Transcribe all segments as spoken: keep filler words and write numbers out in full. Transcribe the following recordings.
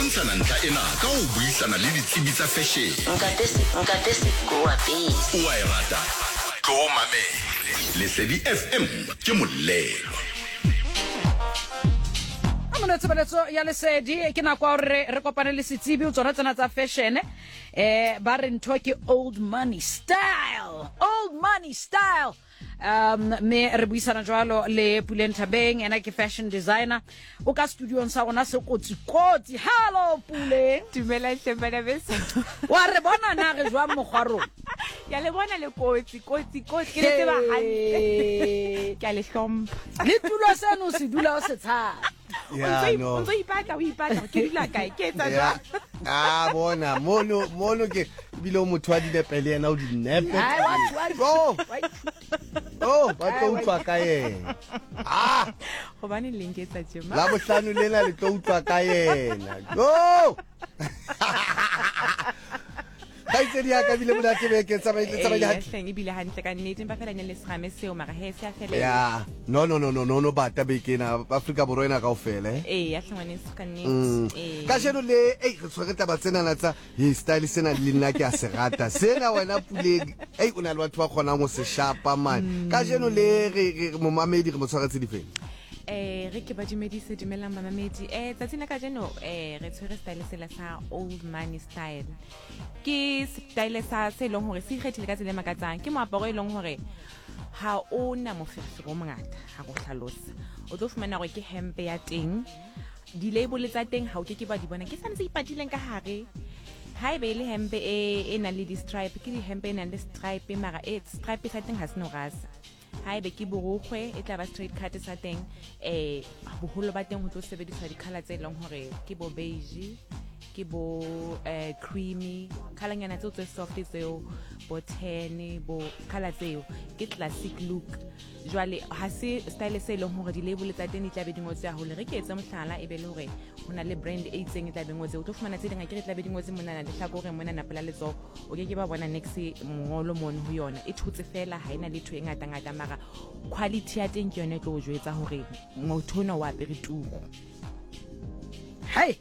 bontshana ntlha ena ka ho buisana le ditsebi tsa fashion. Nkate se nkate se go apese. Wa e rata go mamele Lesedi F M ke molelo. Amana tsebeletso ya Lesedi ke na kwa re re kopane le setsebi o tsona tsena tsa fashion eh ba re ntho ke old money style old money style um me re buisana jwalo le Puleng Thabeng ena ke fashion designer o ka studio sa rona se kotsi kotsi. Hello Puleng, dumela shebana bese wa re bona na re jwa mogwaro ya le bona le kotsi kotsi kotsi ke le tseba hantle ke a le hlompha le tulo seno se dula o se tsha ya no o ipata o ipata ke dula kae ke etsa jwang ah bona mono mono ke bilo motho wa di pele ena o di nepe oh oh ba tlo utlwa ka yena ah gobane le nketsa tjema la bohlano lena le tlo utlwa ka yena go Hai tsedi ya ka bile bona ke be ke tsama ile tsama ya hleng e bile hantle ka nnete ba fela ne le sgame seo mara he se a fela ya no no no no no no bata be ke na Afrika borwa ena ka ofela eh eh ya hlangane se ka nnete eh ka sheno le eh re tshwere taba tsena na tsa he style sena le nna ke a se rata sena wena Puleng eh o na le batho ba khona go se shapa man ka sheno le re mo mamedi re mo tshwaretse difeng eh re ke ba dumedise dumelang ba mamedi eh tsatsina ka jeno eh re tshwere style sela sa old money style ke style sa se long hore se ikgethile ka tsela makatsang ke moaparo e long hore ha ona mofefo go mongata ha go hlalosa o tlo fumana gore ke hempe ya teng di label tsa teng ha o ke ke ba di bona ke sane se ipatileng ka hare ha e be le hempe e ena le di stripe ke di hempe ena le stripe mara e stripe sa teng ha se no rasa ha e be ke borokgwe e tla ba straight cut sa teng eh boholo ba teng ho tlo sebediswa di color tse long hore ke bo beige ke bo eh creamy color nyana tse tse soft tseo bo tan bo color tseo ke classic look jwale ha se style se long hore di label tsa teng di tla be di ngotse haholo re ke etsa mohlala e be le hore hona le brand e itseng e tla be ngotse o tlo fumana tse dinga ke re tla be di ngotse mona na le hlakore mona na pela letso o ke ke ba bona next mongolo mono ho yona e thutse fela ha ina le thu e ngata ngata mara quality ya teng ke yone tlo jwetsa hore motho no wa pere tuku hai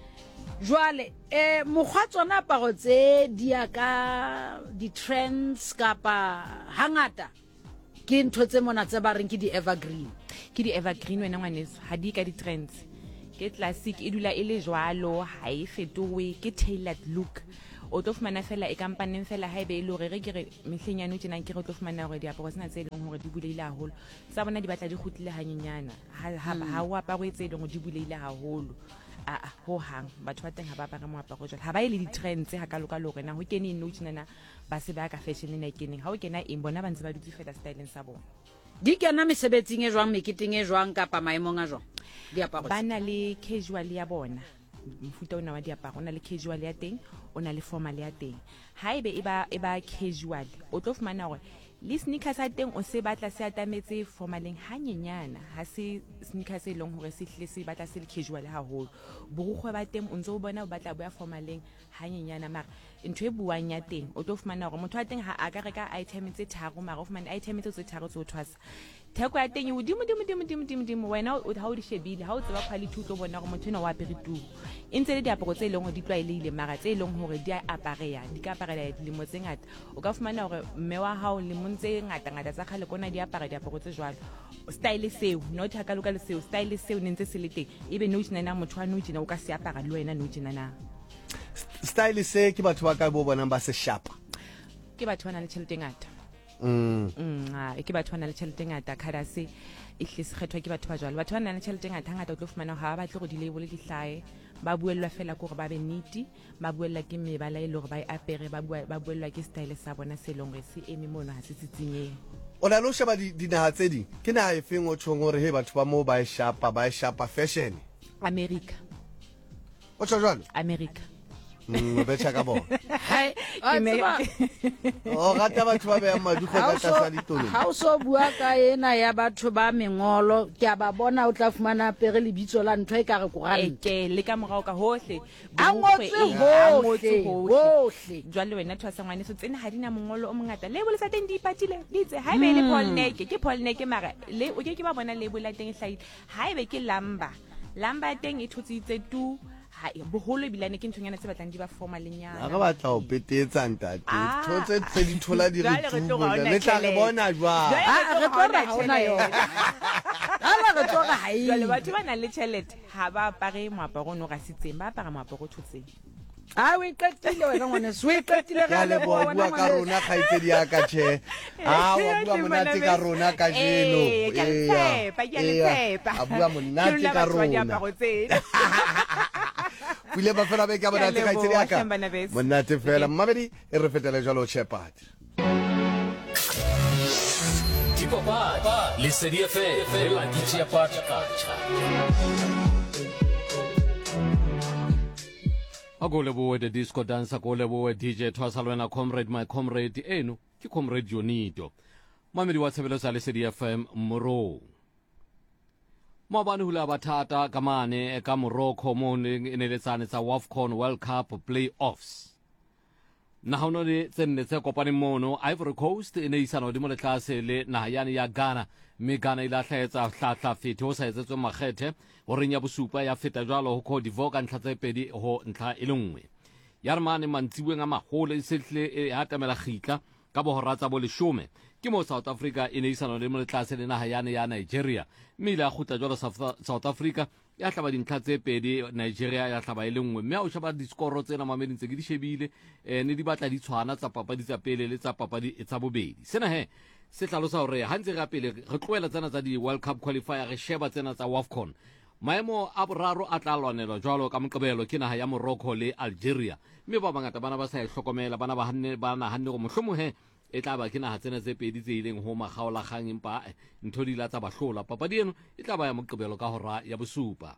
jwale eh mogwa tsona aparo tse di ka di trends kapa hangata ke ntho tse mona tse ba reng ke di evergreen ke di evergreen wena ngwaneso ha di ka di trends ke classic e dula e le jwalo ha e fetowe ke tailored look o tlo fumana fela e kampaneng fela ha e be e le hore re ke re mehlenyane tjena ke re tlo fumana hore diaparo tsena tse leng hore di buleile haholo sa bona di batla di khutlile hanyenyana ha ha o aparo tse leng hore di buleile haholo a a ho hang batho ba teng ha ba apara moaparo jwale ha ba ile di trends ha ka loka le hore na ho kene no tjena ba se ba ka fashion ena e keneng ha o kena eng bona ba ntse ba dutse fela styleng sa bona di kena mesebetsing e jwang meketing e jwang kapa maemong a jwang diaparo ba na le casual ya bona mfuta ona wa diaparo ona le casual ya teng ona le formal ya teng ha ebe e ba e ba casual o tlo fumana hore le sneakers a teng o se batla se atametse formaleng hanyenyana ha se sneakers e long hore se hle se batla se le casual haholo borukgwe ba teng o ntse o bona o batla boya formaleng hanyenyana mara ntwe buang ya teng o tlo fumana hore motho wa teng ha a ka reka item tse tharo mara o fumana item tse tharo tse o thwasa theko ya teng o dimo dimo dimo dimo dimo dimo wena o ha o di shebile ha o tseba quality o tlo bona gore motho ena wa apere tu intse le diaparo tse leng hore di tlwaelehile mara tse leng hore di a apareya di ka aparela dilemo tse ngata o ka fumana hore mme wa hao le montse ngata ngata tsa khale kona di apara diaparo tse jwalo style seo not ha ka loka le seo style seo ne ntse se le teng ebe no tjena na motho wa no tjena o ka se apara le wena no tjena na style se ke batho ba ka bo bona ba se shapa ke batho bana le tšhelete ngata mm mm a ke batho bana le tšhelete ngata khara se e hle se kgethwa ke batho ba jwalo batho bana le tšhelete ngata ngata o tlo fumana ha ba tle go di label di hlae ba buellwa fela go re ba be neat ba buella ke mebala e le gore ba e apere ba ba buellwa ke style sa bona se lengwe se eme mono ha se tsitsinye o la lo sheba di dinaha tse di ke na e feng o tshong gore he batho ba mo ba e shapa ba e shapa fashion America o tsho jwalo America mm be tshaka bona hai a tsaba o gata batho ba be ya madugo ka tsa ditolo ha o so bua ka ena ya batho ba mengolo ke a ba bona o tla fumana pere le bitso la ntwe ka re koranta ke le ka morao ka hohle a ngotse hohle jwale wena thwa sangwane so tsena ha dina mongolo o mongata label sa teng di ipatile di tse ha ebe le Paul Neke ke Paul Neke mara le o ke ke ba bona label la teng hlahile ha ebe ke lamba lamba teng e thutsitse tu ha boholo bilane ke nthonyana tse batlang di ba formalenyana a re batla o petetsa ntate Ah. thotse tse di thola di re Jwale re tlo tubo ga ona le tla re tjhelete. bona jwang Jwale- Ah, re tlo re ha ona yona ala re tlo re ha jwale e batho ba nang le tšhelete ga ba apare moaparo o ne o gasitseng ba apara moaparo o thotseng a o e qetile wena ngwaneso o e qetile ke a leboa bua ka rona kgaitsedi ya ka tjhe a wa bua monate ka rona ka jeno Eh, ke a le tshepa, ke a le tshepa. a bua monate Ke lona ka batho ba rona diaparo tsena. pule ba fela be ka monate Ke a kgaitsedi ya ka leboha, Shamba Nabes. monate fela mmabedi e re fetele jalo Shepherd Dipapadi Lesedi F M la ditšhiapatšakača a ko leboe the disco dancer ko leboe D J Thwasa le wena comrade my comrade eno ke comrade Jonito mamedi wa tshebeletso ya Lesedi F M Morong maobane hula bathata ka mane ka Morocco mo ne neletsane tsa WAFCON World Cup playoffs na ha ono le tsenne tse kopane mono Ivory Coast e ne isana di mo le tlase le naha yane ya Ghana mme Ghana ile hlaetsa hlahla fete ho sa etsetswe makgethe ho renya bosupa ya feta jwalo ho Cote d'Ivoire ka ntlha tse pedi ho ntlha e le nngwe Yarmane mantsiweng a maholo e sehle e hatamela khitla ka bohoratsa bo leshome ke mo South Africa e ne isana le mo le tlase le naha yane ya Nigeria mme ile a khutla jwalo South Africa ya hlaba dintlha tse pedi Nigeria ya hlaba ile nngwe mme a o shaba diskoro tsena mamedi ntse ke di shebile eh ne di batla di tshwana tsa papadi tsa pele le tsa papadi tsa bobedi sena he se hlalosa hore ha ntse ga pele re tloela tsena tsa di World Cup qualifier re sheba tsena tsa WAFCON maemo a boraro a tla lwanelwa jwalo ka moqebelo ke naha ya Morocco le Algeria mme ba bangata bana ba sa e hlokomela bana ba hanne ba na hanne go mohlomonghe e tla ba ke naha tsena tse pedi tse ileng ho makgaola kgang empa ntho di la tsa bahlola papadi eno e tla ba ya moqebelo ka hora ya bosupa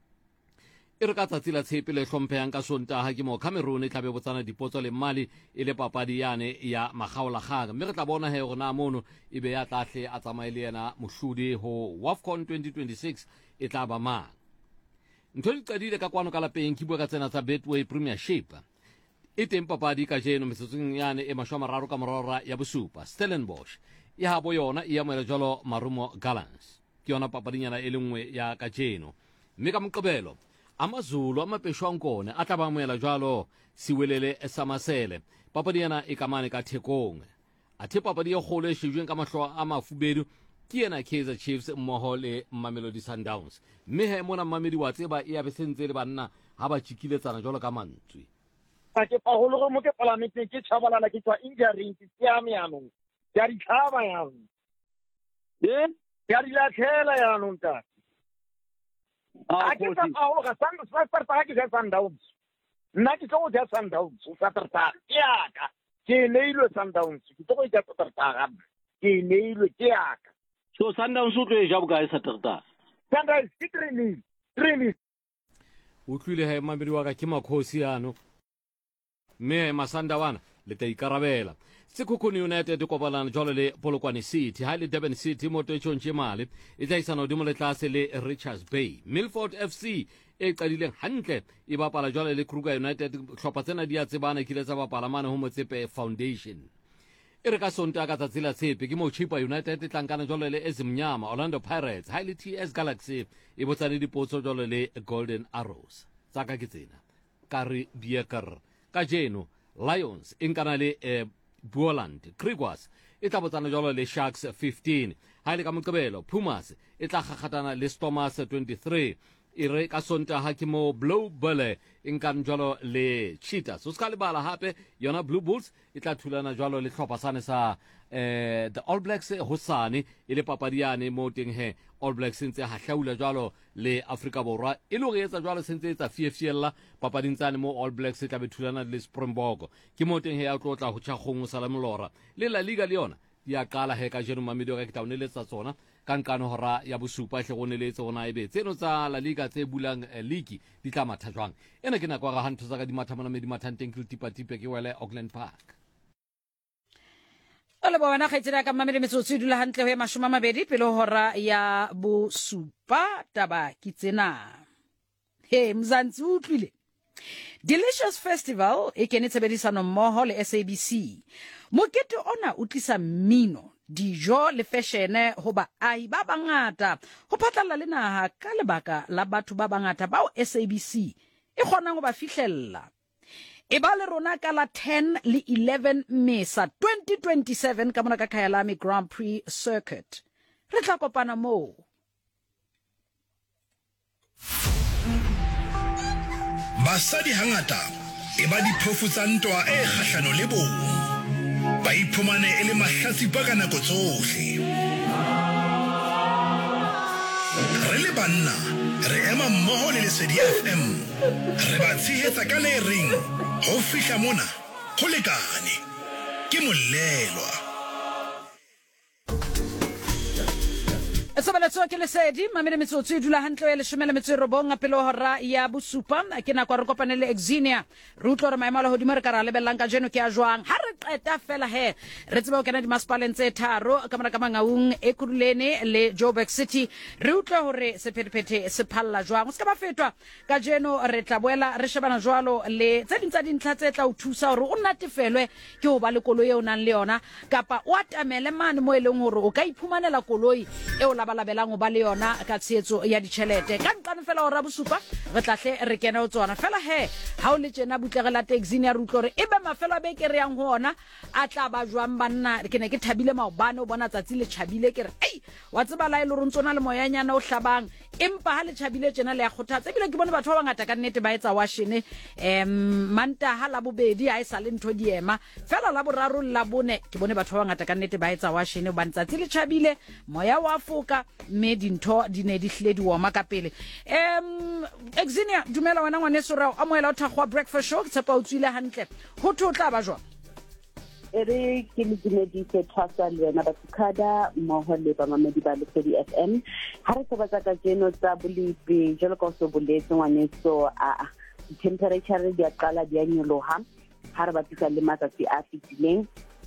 e re ka tsatsi la tshepe le hlomphehang ka Sontaha ke mo Cameroon e tla be botsana dipotso le Mali e le papadi yane ya makgaola kgang mme re tla bona he rona mono e be ya tlahle a tsamaile yena mohludi ho WAFCON twenty twenty-six e tla ba mang ntho di qadile ka kwano ka lapeng ke bua ka tsena tsa Betway Premiership e teng papadi ka jeno metsotsong yane e mashwa mararo ka morora ya bosupa Stellenbosch e ha bo yona e amoela jwalo Marumo Gallants ke yona papadinyana e le nngwe ya ka jeno mme ka moqebelo amazulu amapeshwankone a tla ba amoela jwalo Siwelele Samasele papadi yana e kamane ka Thekong a the papadi e kgolo e shejweng ka mahlo a mafubedu ke yena Kaizer Chiefs mmoho le Mamelodi Sundowns mme he mona mmamedi wa tseba e abesentse le banna ha ba tshikiletsana jwalo ka mantswe ga ke pagolo go mo ke palamenteng ke tshabalala ke tswa injury ke siame yanong ke a di tlhaba yanong e ke a di latlhela yanong ta a ke sa pagolo ga Sundowns ke sa Sundowns nna ke tlo go ja Sundowns o sa terta yaka ke neilwe Sundowns ke tlo go ja terta ke neilwe ke yaka so Sundowns o tlo e ja bokae sa terta Sundowns ke three nil three nil o tlile he mmamedi wa ka ke makhosi ano mme Masandawana le tla ikarabela Sekhukhune United kopalana jwalo le Polokwane City ha le Durban City mo tshontshe male e tla isana hodimo le tlase le Richards Bay Milford F C e qadileng hantle e bapala jwalo le Kruger United hlopha tsena di a tsebana kile tsa bapala mane ho Motsepe Foundation e re ka Sontaha ka tsatsi la tshepe ke mo Chipa United tlankana jwalo le Ezimnyama Orlando Pirates ha le T S Galaxy e botsane dipotso jwalo le Golden Arrows tsaka ke tsena Kari Bieker ka jeno Lions inkana le eh, Buoland Krigwas e tla botsana jwalo le Sharks fifteen ha ile ka moqebelo Pumas e tla gakgatana le Stormers twenty-three e re ka Sontaha ke mo Blue Bulls inkana jwalo le Cheetahs o ska le bala hape yona Blue Bulls e tla thulana jwalo le hlopha sane sa eh the All Blacks hosane e le papadiane mo teng he All Blacks ntse ha hlaula jwalo le Afrika Borwa e lo re etsa jwalo sentse etsa fieffiella papading tsane mo All Blacks tla bethulana le Springbok ke mo teng he ya tlotla ho tshakgong sa Lamolora le La Liga le yona ya qala he ka jeno mamedo ka kita oneletsa tsona ka nkano hora ya bosupa hle go neletse gona e be tseno tsa La Liga tse bulang eh, league di tla matha jwang ena ke na kwa ga hantho tsa ka di mathamana me di mathanteng ke tipa tipe ke wele Auckland Park ole bona khaitsela ka mamele metsotso e dula hantle ho ya mashoma mabedi pele hora ya bosupa taba ke tsena he Mzansi utlwile Delicious Festival e kene tshebedisano mmoho le S A B C mokete ona o tlisa mmino dijo le fashion ho ba ai ba bangata ho phatlalla le naha ka lebaka la batho ba bangata bao S A B C e kgonang go ba fihlella e ba le rona ka la ten le eleven Mesa twenty twenty-seven ka mona ka Kyalami Grand Prix Circuit re tla kopana moo. Basadi hangata e ba diphofu tsa ntwa e kgahlano le bong ba iphumane e le mahlatsipa ka nako tsohle. Re le banna re ema mmoho le Lesedi F M re ba tshehetsa ka le reng ho fihla mona ho lekane ke molelwa. Sobeletso ke Lesedi mamele metsotso e dula hantle le shomela metso robong pele hora ya bosupa ke na kwa re kopane le Exenia re utlo re maemalo hodimo re ka ra lebellang ka jeno ke a jwang ha re qeta fela he re tseba o kena di masipaleng tse tharo ka mara ka Mangaung Ekurhuleni le Joburg City re utlo hore sephethephethe se phalla jwang o ska ba fetwa ka jeno re tla boela re shebana jwalo le tse dintsa dintlha tse tla o thusa hore o natefelwe ke ho ba le koloi e o nang le yona kapa o atamele mane mo eleng hore o ka iphumanela koloi e o balabelang o ba le yona ka tshetso ya ditšhelete ka nqane fela o ra bosupa re tlahle re kena o tsona fela he ha o le tsena butlegela taxi ya rutlo re ebe mafelo a beke re yang ho ona a tla ba jwang banna ke ne ke thabile maobane o bona tsatsi le tšhabile ke re ei wa tseba la ile re ntsona le moyanyana o hlabang empa ha le tšhabile tsena le ya khothatsa ebile ke bone batho ba bangata ka nnete ba etsa washene em manta ha la bobedi a isa le ntho diema fela la boraro la bone ke bone batho ba bangata ka nnete ba etsa washene ba ntsa tsile tšhabile moya wa foka me dintho di ne di hle di woma ka pele em Exenia dumela wena ngwaneso ra a moela o thagwa breakfast show tsepa o tswile hantle ho thotla ba jwa ere ke le dimedise thasa le wena ba tsada mmoho le ba mamedi ba Lesedi F M ha re tsebatsa ka jeno tsa bolipi jalo ka so boletse ngwaneso a temperature di a qala di a nyoloha ha re batisa le matsatsi a fitileng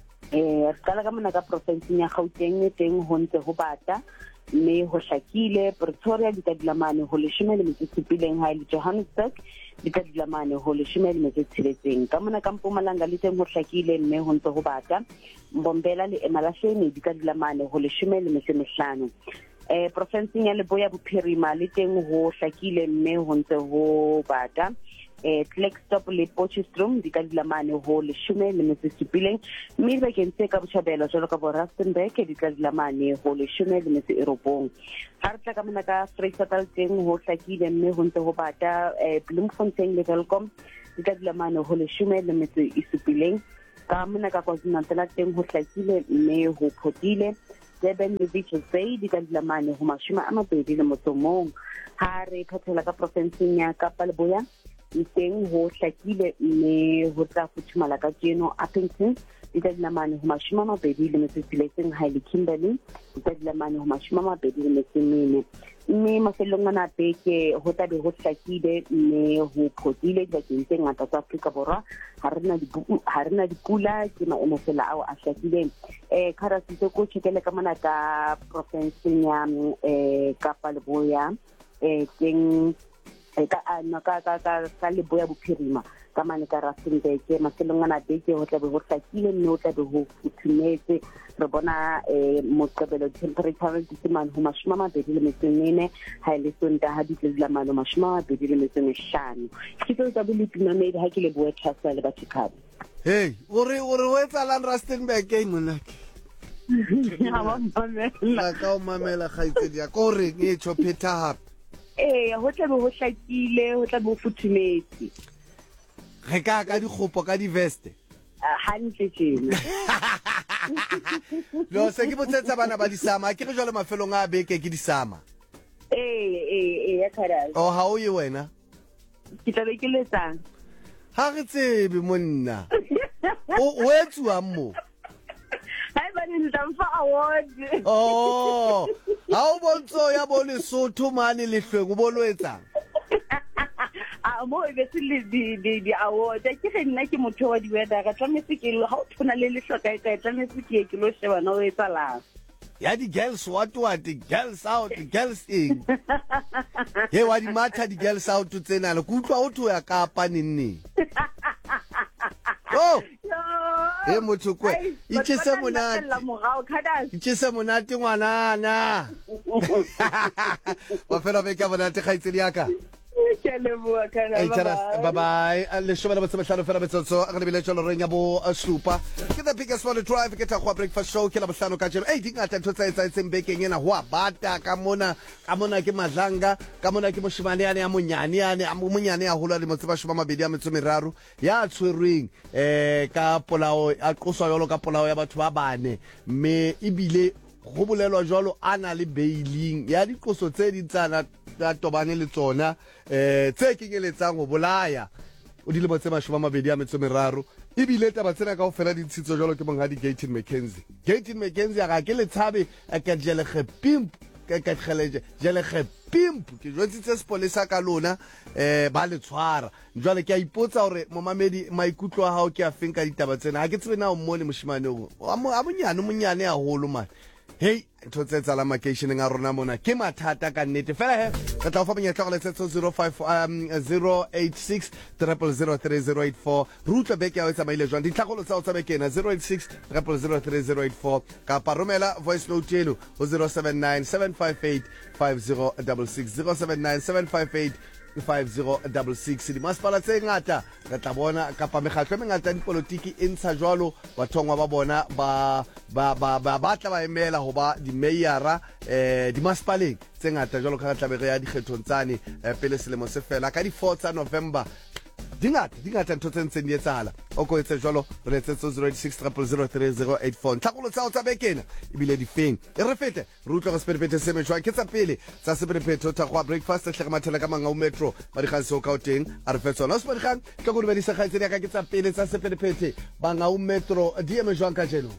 eh re qala ka mona ka province ya Gauteng teng ho ntse ho bata mme ho hlakile Pretoria di ka dilamane ho leshome le metso supileng ha ile Johannesburg di ka dilamane ho leshome le metso tsheletseng ka mona ka Mpumalanga le teng ho hlakile mme ho ntse ho bata Mbombela le Emalahleni di ka dilamane ho leshome le metso mehlano eh province ya Leboya Bophirima le teng ho hlakile mme ho ntse ho bata eh Klerksdorp le Potchefstroom di ka dilamane ho leshome le metso supileng mme ba kentse ka Botjhabela jalo ka bo Rustenburg di ka dilamane ho leshome le metso erobong ha re tla ka mona ka Vrystaat teng ho hlakile mme ho ntse ho bata eh Bloemfontein le Welkom di ka dilamane ho leshome le metso isupileng ka mona ka KwaZulu-Natal teng ho hlakile mme ho photile Durban le Richards Bay di ka dilamane ho mashome a mabedi le motso mong ha re phethela ka province ya Kapa Leboya iteng ho hlakile mme ho tla futhumala ka jeno Appington di ka dilamane ho mashome a mabedi le metso tsheletseng ha ile Kimberley di ka dilamane ho mashome a mabedi le metso mene mme mafelong ana beke ho tla be ho hlakile mme ho phodile dibakeng tse ngata tsa Afrika Borwa ha rena di ha rena dipula ke maemo fela ao a hlakileng eh kharasi se ko tshekele ka mona ka province ya eh Kapa Leboya eh teng ka ana ka ka ka ka Leboya Bophirima ka mane ka Rustenburg mafelong ana beke ho tla be ho hlakile mme ho tla be ho futhumetse re bona eh moqebelo temperature di semane ho mashome a mabedi le metso e mene ha ile sonta ha di tla mano mashome a mabedi le metso e mehlano ke tlo tsa bole pinamedi ha ke le boe thasa le batho hey ore ore o etsa lan Rustenburg ke monake ha ba mamela la ka o mamela gaitse dia ko re e tsho pheta hape eh ho tla be ho hlakile ho tla be ho futhumetse re ka ka dikgopo ka di veste hantle tjena no se ke botsetsa bana ba disama ke re jwale mafelong a beke ke disama eh eh eh ya khara o ha o ye wena ke tla be ke letsang ha re tsebe monna o o etsuwa mo hai ba ni ndamfa award oh ha o bontso ya bo Lesotho mane lehlweng o bolo etsang a mo e be se le di di di award ke ge nna ke motho wa di weather ka tlametse ke ha o thona le lehloka ka tlametse ke ke lo sheba na o etsa la ya di girls what what the girls out the girls in he wa di matha di girls out tsena le kutlwa o tho ya Kapa nne oh he motho kwe itse se monate itse se monate ngwana na wa fela be ka bona te khaitsedi yaka Ke a leboha kana, Hey, tjena, bye-bye. bye-bye. Le shome la batse mahlano fela metsotso re lebile jalo reng ya bo uh, supa ke the biggest one drive ke tla go breakfast show ke la bohlano ka jeno. Hey, di ngata ntho tsa etsa etseng bekeng ena ho a bata ka mona ka mona ke madlanga ka mona ke moshimane yane ya monyane yane a monyane ya hola le motse ba shoma mabedi a metso meraro ya tshwerweng eh ka polao a qoswa yolo ka polao ya batho ba bane mme ibile go bolelwa jalo ana le bailing ya diqoso tse di tsana ta tobane le tsona eh tse kengeletsang go bolaya o di le motse mashoma mabedi a metso meraro ibile taba tsena ka go fela ditshitso jalo ke monga di Gaten McKenzie Gaten McKenzie ga ke le tshabe ka jele gepimp ka ka kheleje jele gepimp ke jotsitse sepolesa ka lona eh ba le tshwara jwale ke a ipotsa hore momamedi maikutlo a hao ke a feng ka ditaba tsena ha ke tsebe na o mmone moshimane o a monyane monyane a holo man. Hey, ntho tse tsa la makeisheneng a rona mona ke mathata ka nnete fela he re tla o fa monyetla go letsetsa zero five um zero eight six zero zero zero three zero eight four rutla beke ya o tsamaile jwang ditlhagolo tsa o tsa bekena zero eight six zero zero three zero eight four ka paromela voice note eno go zero seven nine seven five eight five zero six six zero seven nine seven five eight five zero six six di masepala tse ngata re tla bona kapa mekgatlo e mengata dipolotiki e ntsha jwalo bathongwa ba bona ba ba ba ba batla ba emela ho ba di mayora eh di masepaleng tse ngata jwalo ka tla be re ya dikgethong tsane pele selemo se fela ka di four tsa November dingata dingata ntho tse ntseng di etsahala o ko etse jwalo re letsetso zero eight six zero zero three zero eight four tlhagolo tsa o tsa bekena ebile di feng e re fete re utlwa go sepedipete se mešwa ke tsa pele tsa sepedipete tsa go breakfast tlhege mathela ka manga o metro ba di ga se o ka o teng a re fetsona o se pedigang ke go re di se gaetse ka ke tsa pele tsa sepedipete ba nga o metro di eme jwang ka jeno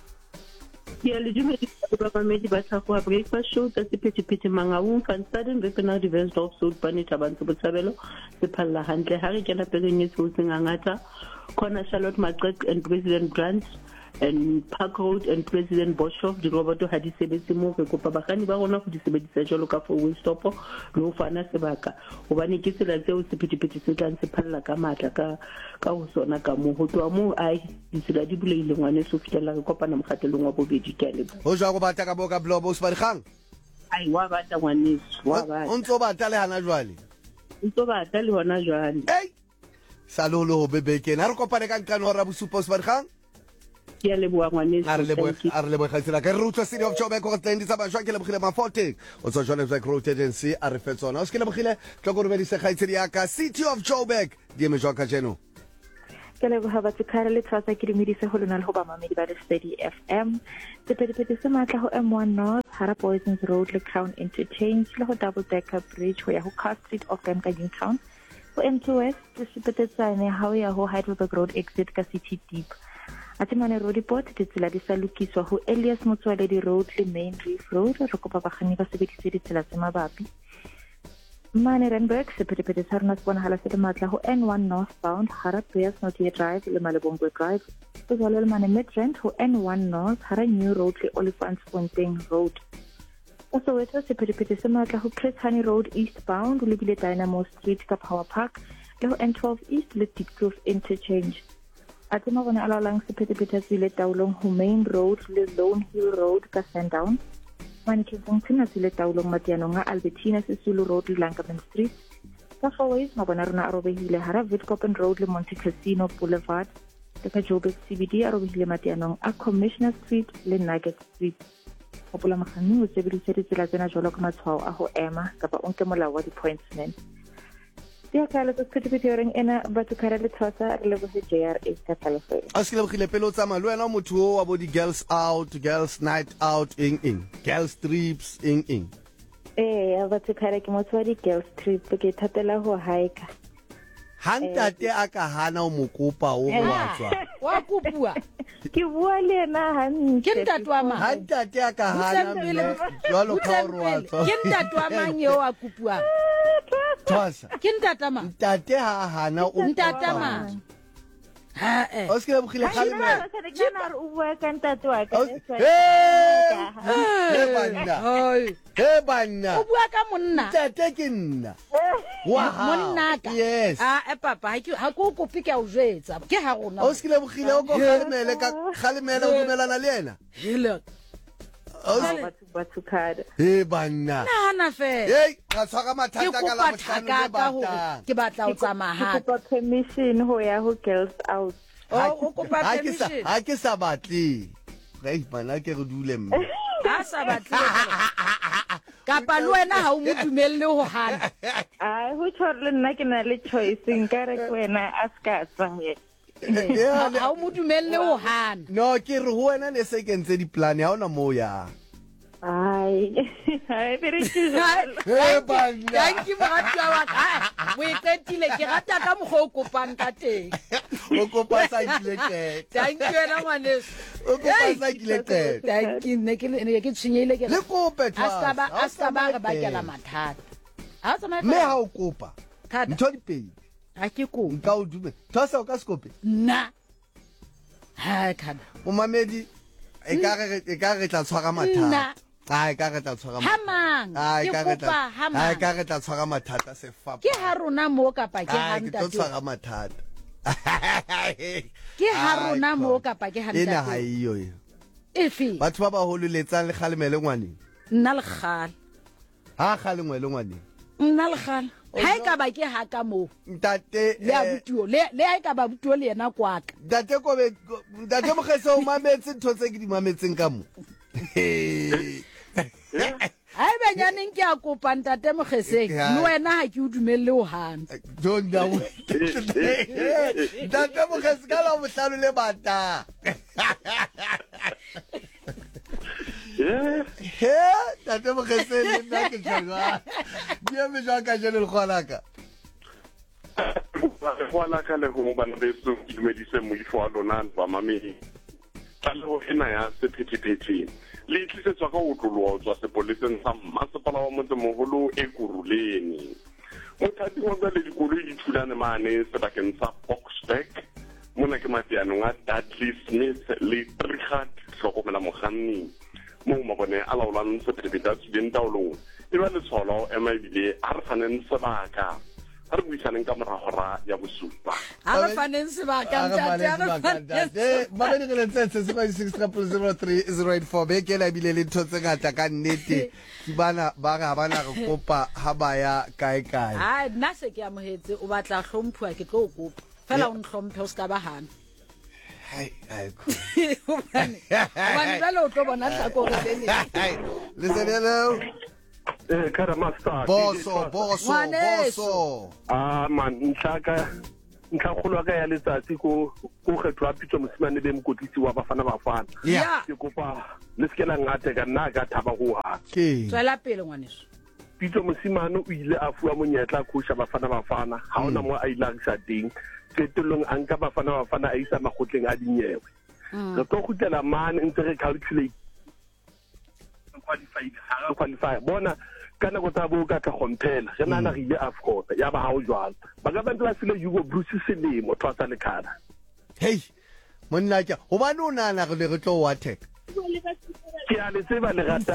Ke le dumedisa ba mamedi ba tla go breakfast show tsa sephethephethe mangaung van staden re pena di West of South Bani tabantsho botshabelo se phalla hantle ha re kena peleng e tsotseng ngata khona Charlotte Maqek and President Grant and Park Road and President Boshoff di roboto ha di sebetse mo re kopa bagani ba rona go di sebedisa jalo ka for stop le ho fana sebaka hobane ke tsela tseo sephethephethe se tlang se phalla ka matla ka ka ho sona ka mo ho twa mo ai di tsela di buleile ngwane so fitela re kopana mogatelong wa bobedi ke le ho jwa go bata ka boka blobo se ba digang ai wa bata ngwane wa bata o ntso bata le hana jwale ntso bata le hona jwale ei salolo ho bebeke na re kopane ka nkano ra bosupo se ba digang ke le bua ngwane a re le bo a re le bo khatsela ka re utlwa City of Joburg go tla nditsa ba jwa ke le bogile mafoteng o tswa Johannesburg Road Agency a re fetsona o se ke le bogile tlo go re be di se khaitsedi ya ka City of Joburg di me jwa ka jeno ke le go haba tskhare le tsatsa ke dimedise go lona le go ba mamedi ba le Steady F M sepedipedi se matla go M one North Hara Poisons Road le Crown Interchange le go Double Decker Bridge go ya go Car Street of Gamkajin Town go M two West sepeditsane ha o ya go Heidelberg Road exit ka City Deep Atimane Road Depot ditsela di sa lokiswa go Elias Motswaledi Road le Main Reef Road re kopa bagani ba sebedise ditsela tse mabapi Mane Randburg sepedipedi sa rona se bonahala se le matla go N one northbound Hara Bears Notia Drive le Malebongwe Drive go jalo le Mane Midrand go N one North Hara New Road le Olifantsfontein Road also wetwa sepedipedi se matla go Chris Honey Road eastbound le bile Dynamo Street ka Power Park le go N twelve East le Diepkloof Interchange Atima bona ala lang sepedipedi tsile taulong ho Main Road le Lone Hill Road ka Sandown Mane ke tsena tsile taulong matianong a Albertina Sisulu Road le Lancaster Street ka Fourways mabona rona a robehile Hara Witkoppen Road le Monte Cassino Boulevard le ka Joburg C B D a robehile matianong a Commissioner Street le Nugget Street hopola magani o sebedisa ditsela tsena jalo ka matshwao a go ema kapa o nke molao wa di-pointsman Dia kala tsa sepedipedi reng ena batho kare le tsatsa re le go J R A ka telephone a se le bogile pele o tsama le wena motho o wa bo di girls out girls night out ing ing girls trips ing ing eh batho kare ke motho wa di girls trip ke thatela ho hike hantate a ka hana o mokopa o wa tswa wa kupua ke bua le ena hantle ke ntate wa mang hantate a ka hana mme jwalo ka o wa tswa ke ntate wa mang yo a kupua Thosa ke ntate mang ntate ha hana o ntate mang ha eh o se ke bogile ga le nna re kana re o bua ka ntate wa ka he banna he banna o bua ka monna ntate ke nna wa monna ka yes ah e papa ha ke ha go kopi ke a o jetsa ke ha rona o se ke bogile o go galemele ka galemele o dumelana le yena hele batho ba Tsukada. e banna nana fela hey ga tshwara ke mathata ka la kopa botlhano le thakaka hore batang ke batla ho Ke tsamaya kopa permission ho ya ho girls out. o kopa ha ke sa permission ha ke sa batle hey bana ke re dule mme ha sa batle kapa le wena ha o mo dumelle ho hana Ai ho tshwarele nna ke na le choice nka re ke wena a ska tsaya. Yeah, ha o mo dumelle ho hana no ke re ho wena ne se ke ntse di plan ha ona mo ya Ai ai very hey banna thank you moratuwa wa ka o e qetile ke rata ka mokgwa o kopang ka teng o kopa sa ikilete thank you wena ngwaneso o kopa sa ikilete thank you ne ke ne ke tshinyile ke le kope a ska ba a ska ba re bakela mathata ha tsama me ha o kopa Thata. ntho di pedi ha ke ko nka o dume thosa o ka skope nna ha khada o mamedi e ka re e ka re tla tshwara Nna. mathata ha e ka re tla tshwara ha mang Ai, ke ka re kopa tla- ha ai, mang ka re tla tshwara mathata se fapa ke ha rona mo kapa ke ha Ai, ke tlo ntate tshwara mathata ke ha Ai, rona mo God. kapa ke ha ena ha ntate iyo e efe batho ba baholo letsang le kgalemele ngwaneng nna le kgale ha kgalengwe le ngwaneng nna le kgale ha e ka ba ke ha ka mo ntate le a eh, butuo le le ha e ka ba butuo le yena kwaka ntate kobe ntate mogese o mametse ntho tse ke di mametseng ka mo ha e benyaneng ke a kopa ntate mogeseng Ya. le wena ha ke o dumelle ho hana don't know ntate mogese ka la botlhano le bata he ntate mogese le nna ke tshwara di eme jwa ka jeno le kgolaka Voilà ka le go bana beso ke dumedise moifo wa lona ba mamedi tla le go ena ya sephethephethe le tlisetswa ka otloloa tswa sepoleseng sa mmasepala wa motse mogolo e kuruleni mothati wa tsa le dikoloi di thulane mane sebakeng sa Boxback mona ke mateanong a Dudley Smith le Trichat hlokomela mokganni mo mabone a laolang sephethephethe a tswileng taolong e ba letsholo ema ebile a re faneng sebaka ha re buisaneng ka moragora ya bosupa ha re faneng sebaka ntate ha re faneng mamedi re letsetse zero six triple zero three zero eight four be ke la bile le ntho tse ngata ka nnete ke bana ba ga bana re kopa ha ba ya kae kae ha nna se ke amohetse o batla hlomphuwa ke tlo o kopa fela o nhlompe o ska ba hana hai ai hobane hobane jwale o tlo bona tlhakore le le le senelo eh kara master boso boso boso ah man ntlaka ntlhakgolo ka ya letsatsi ko ko kgethwa pitso mosimane be mokotlisi wa bafana bafana ya ke kopa le skela ngate ka nna ka thaba go ha ke tswela pele ngwaneso pitso mosimane o ile a fuwa monyetla go sha bafana bafana ha ona mo a ile a sa teng tsetolong a nka bafana bafana a isa magotleng a dinyewe re tlo gutela mane ntse re calculate qualified ha qualify bona kana go tsa bo ka tla gompela re nana re ile afkota ya ba ha o jwala ba ka bantla sile Hugo Bruce selemo twatsa le kana hey monna ke ho bana o nana re le re tlo wa attack ke a le tseba le rata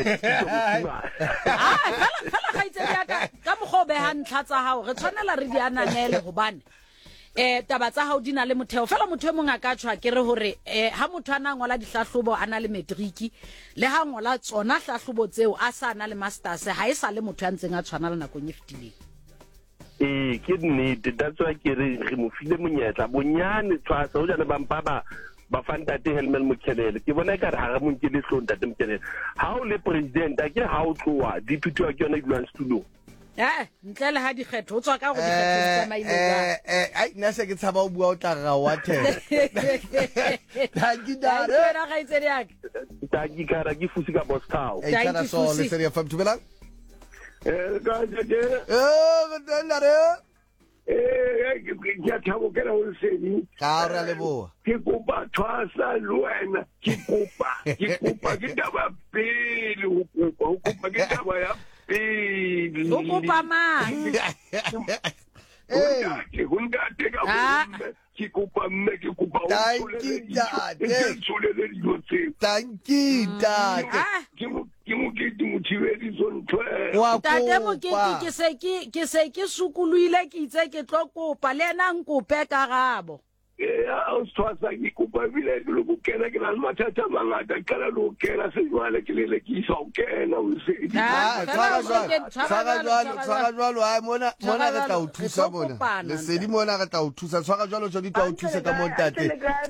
ah fela fela ga itse ya ka ka mogobe ha ntlha tsa hao re tshwanela re di ananele hobane eh taba tsa hao di na le motheo fela motho e mong a ka tshwa ke re hore eh ha motho ana ngola dihlahlobo ana le matric le ha ngola tsona hlahlobo tseo a sa na le masters ha e sa le motho a ntseng a tshwana le nakong e fetileng eh ke nnete datswa ke re re mo file monyetla bonyane tswasa o jana ba mpaba ba fantate Helmel Mokhelele ke bona ka re ha mo nke le hlonta te Mokhelele ha o le president a ke ha o tloa deputy wa ke yona Edwin Stulo eh ntle le ha di kgetho o tswa ka go di kgetho tsa maile eh eh ai nna se ke tshaba o bua o tla ga wa the ta ki da re ra ga itse ya ta ki kara ki fusi ka boss cow e tsana so le seria fam tubelang eh ka je eh ga re eh ke a thabo ke ra o sedi ka ra le bo ke kopa thwasa le wena ke kopa ke kopa ke taba pele o kopa o kopa ke taba ya pele o kopa mang eh ke hunda te ka ke kopa mme ke kopa o tanki tate tanki tate ke mo ke mo ke di motivate zontwe wa tate mo ke ke se ke ke se ke sukuluile ke itse ke tlo kopa le nna nkope karabo eh o swasa ke kupa bile ke lo kena ke na le mathata a mangata ke la lo kena se jwale ke le ke isa o kena o se Ah, tshwara jwalo tshwara jwalo tshwara jwalo ai mona mona re tla o thusa mona le sedi mona re tla o thusa tshwara jwalo tshodi tla o thusa ka montate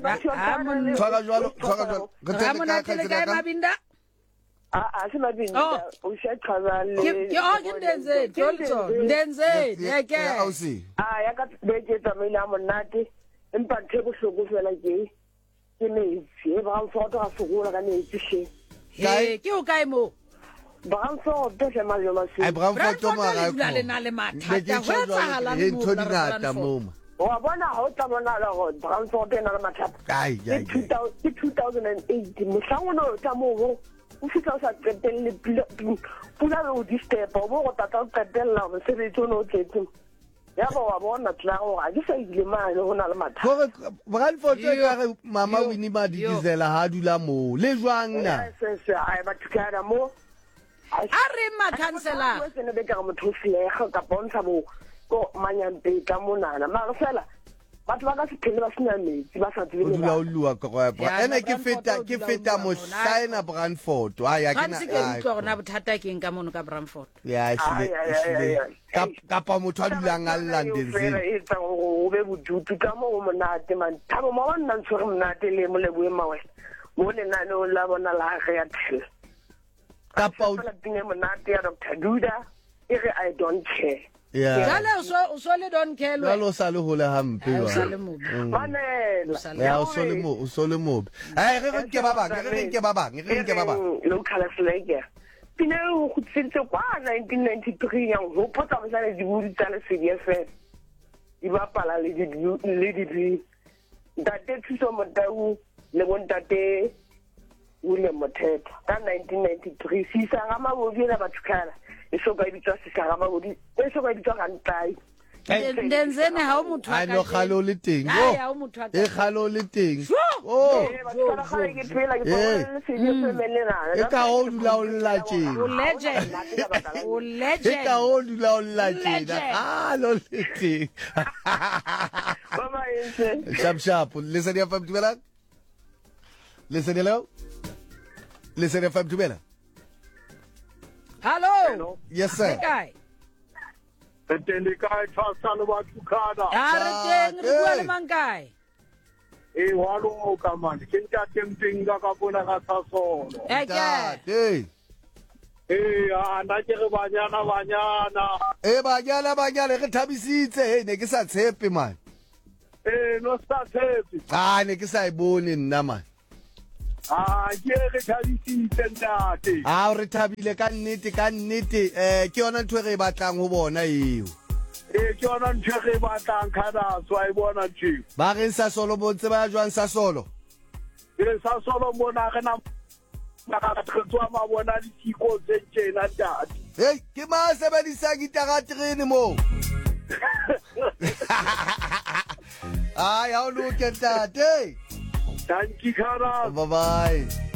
tshwara jwalo tshwara jwalo re Ramona ke le kae Mabinda Ah, ah, Mabinda o shachaza le ke o ke ndenze tolso ndenze yeke ausi ah ya ka beke tsamela monate empa nthe go hlogo fela ke ke ne e ba foto ga sogola ka ne e tshe ke ke o kae mo Brandfort de fe mal yo masi ai Brandfort to mara ko le na le mathata ho etsahala le ntho di ngata moma wa bona ha o tsamona la go Brandfort e na le mathata ai ai two thousand eight mosangono tsa mo o fitla sa qetelle pula lo disturb o go tata qetella go se re tsono tletse ya ba wa bona tla go ga di sa ile mane go na le mathata gore Brandfort e ka re mama Winnie ba di dizela ha dula mo le jwang na se se ai ba tukara mo a re makhansela se ne be ka mo thoflega ka bontsha bo ko manyampe ka monana ma fela batho ba ka se phele ba sena metsi ba sa tsebe o dula o lua ka go ya ene ke feta ke feta mo saena Brandfort a ya ke na ke ke gona bothata ke eng ka mono ka Brandfort ya sile ka pa motho a dulang a London e tsa go be bodutu ka mo monate man thabo mo nna ntshore monate le mo le boema wena mo le nane o la bona la ge ya tshela ka pa o tine monate ya Doctor Duda e re I don't care ya jale so so le don't care lo lo sa le hole hampe wa sa le mo manela ya o so le mo o so le mo ai re re ke ba bang re re ke ba bang re re ke ba bang local flag pine o go tsitse kwa nineteen ninety-three yang go potsa mo sa le di budi tsa le C D F di ba pala le di le di date thuso mo tau le bontate William Mothetha ka nineteen ninety-three sisa ga mabodi la bathukala eso ga bitsa sisa ga mabodi eso ga bitsa ga ntai ndenzene ha o motho ai no khalo le teng ai ha o motho e khalo le teng oh e ka o dula o lla tjena o legend o legend e ka o dula o lla tjena ah lo le teng mama yese shap shap listen ya fam tumela listen hello listen ya fam tumela hello yes sir kai Tende kai tsala ba tukada are teng re bua le mankai e walo ka man ke nta tempinga ka bona ka tsasolo eh eh ana ke re banyana banyana eh banyana banyana re thabisitse he ne ke sa tshepe man eh no sa tshepe ah ne ke sa ibone nna man ah ke re thabisitse ntate ah re thabile ka nnete ka nnete eh ke yona ntwe re batlang ho bona eo eh ke yona ntwe re batlang kana so ai bona tshi ba re sa solo bontse ba jwang sa solo e sa solo bona re na ka tswa ma bona di tiko tse tsena ntate hey ke ma sebedisa gitara trene mo ah ya o lo ke ntate Thank you, Kara. Bye bye.